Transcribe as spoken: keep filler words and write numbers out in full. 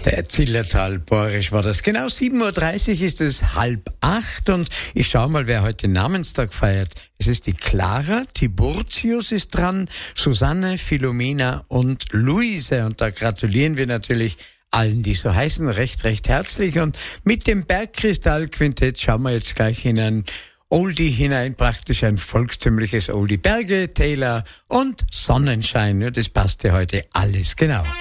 Der Zillertal Borisch war das. Genau sieben Uhr dreißig ist es, halb acht, und ich schaue mal, wer heute Namenstag feiert. Es ist die Clara, Tiburtius ist dran, Susanne, Philomena und Luise, und da gratulieren wir natürlich allen, die so heißen, recht, recht herzlich. Und mit dem Bergkristall-Quintett schauen wir jetzt gleich in ein Oldie hinein, praktisch ein volkstümliches Oldie. Berge, Täler und Sonnenschein. Ja, das passt ja heute alles genau.